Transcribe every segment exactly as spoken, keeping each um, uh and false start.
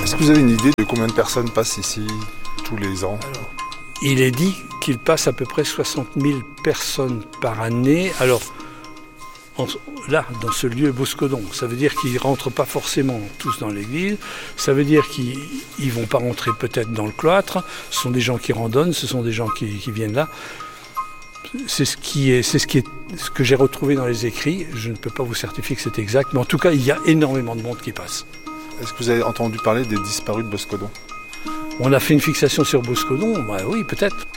Est-ce que vous avez une idée de combien de personnes passent ici tous les ans? Alors, il est dit qu'il passe à peu près soixante mille personnes par année. Alors, en, là, dans ce lieu Boscodon, ça veut dire qu'ils ne rentrent pas forcément tous dans l'église. Ça veut dire qu'ils ne vont pas rentrer peut-être dans le cloître. Ce sont des gens qui randonnent, ce sont des gens qui, qui viennent là. C'est ce qui est, c'est ce qui est, ce que j'ai retrouvé dans les écrits. Je ne peux pas vous certifier que c'est exact, mais en tout cas, il y a énormément de monde qui passe. Est-ce que vous avez entendu parler des disparus de Boscodon? On a fait une fixation sur Boscodon, bah oui, peut-être.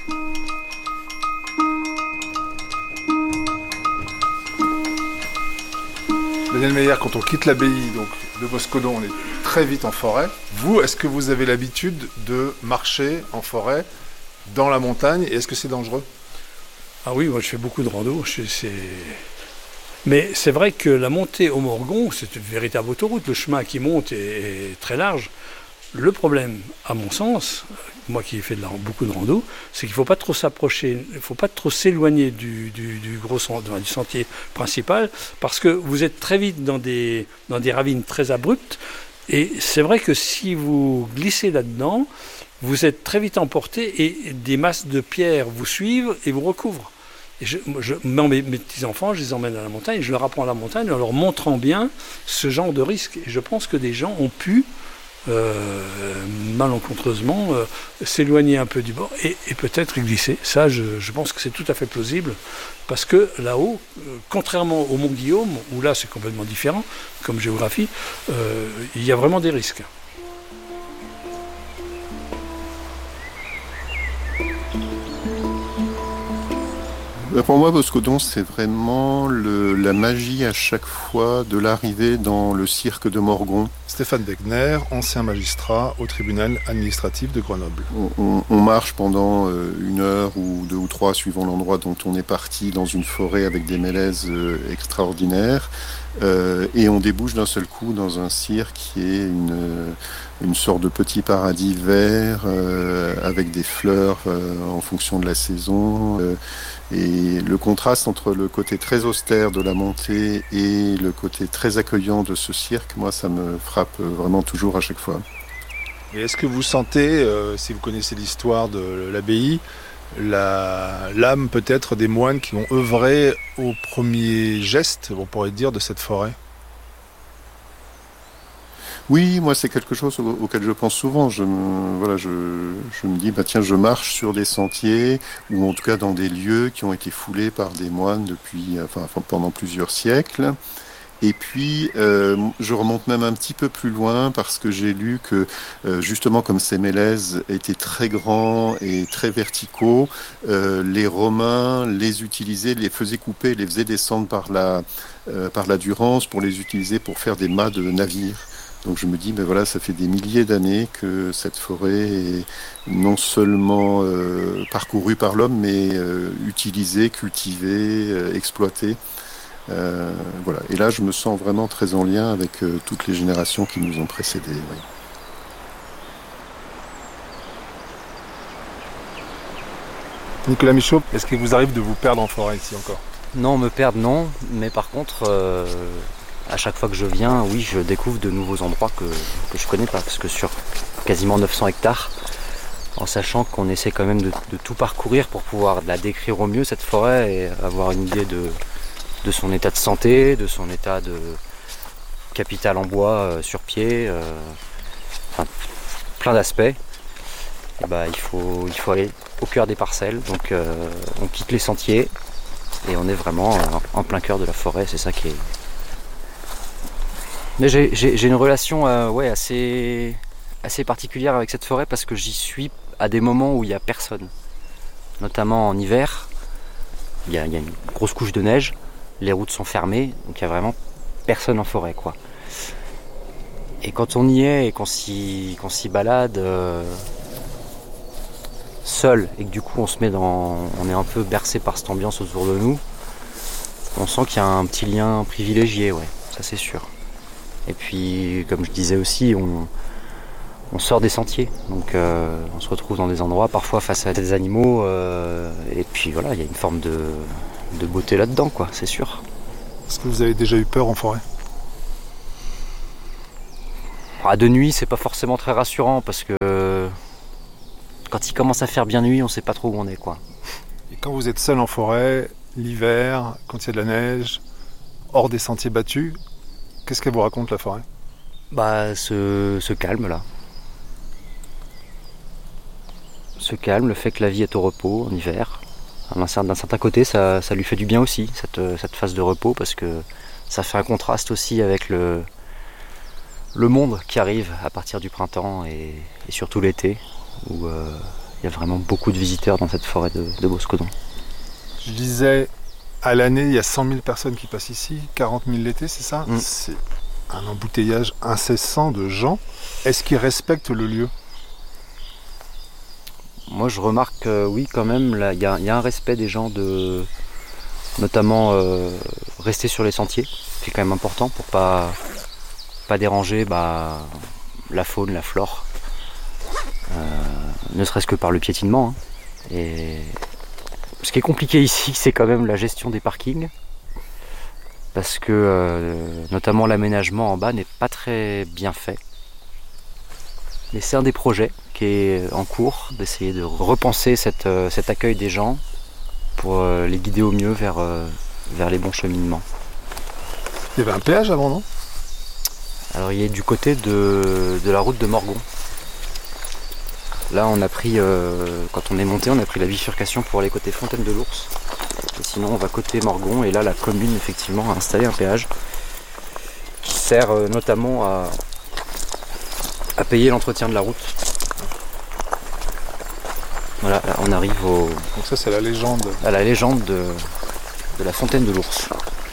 Daniel Meyer, quand on quitte l'abbaye donc, de Boscodon, on est très vite en forêt. Vous, est-ce que vous avez l'habitude de marcher en forêt, dans la montagne, et est-ce que c'est dangereux? Ah oui, moi je fais beaucoup de rando. Je, c'est... Mais c'est vrai que la montée au Morgon, c'est une véritable autoroute. Le chemin qui monte est, est très large. Le problème, à mon sens, moi qui ai fait de la, beaucoup de rando, c'est qu'il ne faut pas trop s'approcher, il ne faut pas trop s'éloigner du, du, du, gros, du sentier principal, parce que vous êtes très vite dans des, dans des ravines très abruptes, et c'est vrai que si vous glissez là-dedans, vous êtes très vite emporté, et des masses de pierres vous suivent et vous recouvrent. Et je, je, mes, mes petits-enfants, je les emmène à la montagne, je leur apprends à la montagne en leur montrant bien ce genre de risque. Et je pense que des gens ont pu, euh, malencontreusement, euh, s'éloigner un peu du bord et, et peut-être y glisser. Ça, je, je pense que c'est tout à fait plausible, parce que là-haut, euh, contrairement au Mont Guillaume, où là c'est complètement différent comme géographie, euh, il y a vraiment des risques. Pour moi, Boscodon, c'est vraiment le, la magie à chaque fois de l'arrivée dans le cirque de Morgon. Stéphane Wegner, ancien magistrat au tribunal administratif de Grenoble. On, on, on marche pendant une heure ou deux ou trois, suivant l'endroit dont on est parti, dans une forêt avec des mélèzes extraordinaires. Euh, et on débouche d'un seul coup dans un cirque qui est une, une sorte de petit paradis vert euh, avec des fleurs euh, en fonction de la saison. Euh, et le contraste entre le côté très austère de la montée et le côté très accueillant de ce cirque, moi, ça me frappe vraiment toujours à chaque fois. Et est-ce que vous sentez, euh, si vous connaissez l'histoire de l'abbaye, La, l'âme peut-être des moines qui ont œuvré au premier geste, on pourrait dire, de cette forêt? Oui, moi c'est quelque chose auquel je pense souvent. Je me, voilà, je, je me dis, bah tiens, je marche sur des sentiers, ou en tout cas dans des lieux qui ont été foulés par des moines depuis, enfin, pendant plusieurs siècles. Et puis, euh, je remonte même un petit peu plus loin parce que j'ai lu que, euh, justement, comme ces mélèzes étaient très grands et très verticaux, euh, les Romains les utilisaient, les faisaient couper, les faisaient descendre par la, euh, par la Durance pour les utiliser pour faire des mâts de navires. Donc je me dis, ben voilà, ça fait des milliers d'années que cette forêt est non seulement euh, parcourue par l'homme, mais euh, utilisée, cultivée, euh, exploitée. Euh, voilà. Et là, je me sens vraiment très en lien avec euh, toutes les générations qui nous ont précédés. Oui. Nicolas Michaud, est-ce qu'il vous arrive de vous perdre en forêt ici encore? Non, me perdre, non. Mais par contre, euh, à chaque fois que je viens, oui, je découvre de nouveaux endroits que, que je connais pas. Parce que sur quasiment neuf cents hectares, en sachant qu'on essaie quand même de, de tout parcourir pour pouvoir la décrire au mieux, cette forêt, et avoir une idée de... de son état de santé, de son état de capital en bois euh, sur pied, euh, enfin, plein d'aspects. Et bah, il faut, il faut aller au cœur des parcelles, donc euh, on quitte les sentiers et on est vraiment euh, en plein cœur de la forêt, c'est ça qui est... Mais j'ai, j'ai, j'ai une relation euh, ouais, assez, assez particulière avec cette forêt parce que j'y suis à des moments où il n'y a personne, notamment en hiver, il y a, il y a une grosse couche de neige. Les routes sont fermées, donc il n'y a vraiment personne en forêt, quoi. Et quand on y est et qu'on s'y, qu'on s'y balade euh, seul, et que du coup on se met dans, on est un peu bercé par cette ambiance autour de nous, on sent qu'il y a un petit lien privilégié, ouais, ça c'est sûr. Et puis, comme je disais aussi, on, on sort des sentiers, donc euh, on se retrouve dans des endroits parfois face à des animaux, euh, et puis voilà, il y a une forme de de beauté là-dedans, quoi, c'est sûr. Est-ce que vous avez déjà eu peur en forêt? Ah, de nuit, c'est pas forcément très rassurant parce que euh, quand il commence à faire bien nuit, on sait pas trop où on est, quoi. Et quand vous êtes seul en forêt, l'hiver, quand il y a de la neige, hors des sentiers battus, qu'est-ce qu'elle vous raconte la forêt ? Bah, ce, ce calme là. Ce calme, le fait que la vie est au repos en hiver. D'un certain côté, ça, ça lui fait du bien aussi, cette, cette phase de repos, parce que ça fait un contraste aussi avec le, le monde qui arrive à partir du printemps et, et surtout l'été, où euh, il y a vraiment beaucoup de visiteurs dans cette forêt de, de Boscodon. Je disais, à l'année, il y a cent mille personnes qui passent ici, quarante mille l'été, c'est ça ? Mm. C'est un embouteillage incessant de gens. Est-ce qu'ils respectent le lieu ? Moi, je remarque, euh, oui, quand même, il y, y a un respect des gens, de, notamment euh, rester sur les sentiers, c'est quand même important pour pas pas déranger bah, la faune, la flore, euh, ne serait-ce que par le piétinement. Hein. Et ce qui est compliqué ici, c'est quand même la gestion des parkings, parce que euh, notamment l'aménagement en bas n'est pas très bien fait. Mais c'est un des projets qui est en cours, d'essayer de repenser cette, euh, cet accueil des gens pour euh, les guider au mieux vers, euh, vers les bons cheminements. Il y avait un péage avant, non ? Alors il est du côté de, de la route de Morgon. Là on a pris, euh, quand on est monté, on a pris la bifurcation pour aller côté Fontaine de l'Ours. Et sinon on va côté Morgon, et là la commune effectivement a installé un péage qui sert euh, notamment à, à payer l'entretien de la route. Voilà, là, on arrive au, Donc ça c'est la légende. à la légende de, de la Fontaine de l'Ours.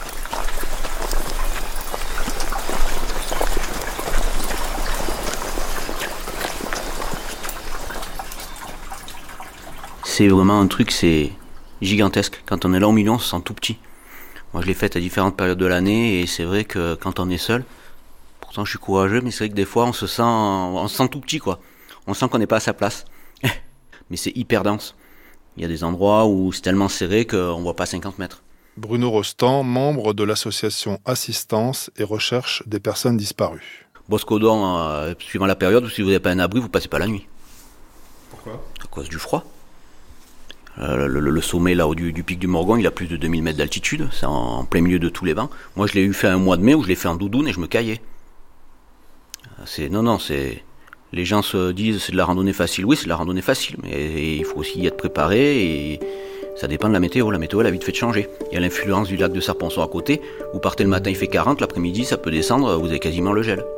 C'est vraiment un truc, c'est gigantesque. Quand on est là au milieu, on se sent tout petit. Moi je l'ai fait à différentes périodes de l'année, et c'est vrai que quand on est seul, pourtant je suis courageux, mais c'est vrai que des fois on se sent, on se sent tout petit, quoi. On sent qu'on n'est pas à sa place. Mais c'est hyper dense. Il y a des endroits où c'est tellement serré qu'on voit pas cinquante mètres. Bruno Rostand, membre de l'association Assistance et Recherche des personnes disparues. Boscodon, euh, suivant la période, si vous n'avez pas un abri, vous passez pas la nuit. Pourquoi ? À cause du froid. Euh, le, le, le sommet là du, du pic du Morgon, il a plus de deux mille mètres d'altitude, c'est en, en plein milieu de tous les vents. Moi je l'ai eu fait un mois de mai où je l'ai fait en doudoune et je me caillais. C'est, non, non, c'est... Les gens se disent c'est de la randonnée facile. Oui, c'est de la randonnée facile, mais et il faut aussi y être préparé, et ça dépend de la météo. La météo, elle a vite fait de changer. Il y a l'influence du lac de Serponçon à côté. Vous partez le matin, il fait quarante, l'après-midi, ça peut descendre, vous avez quasiment le gel.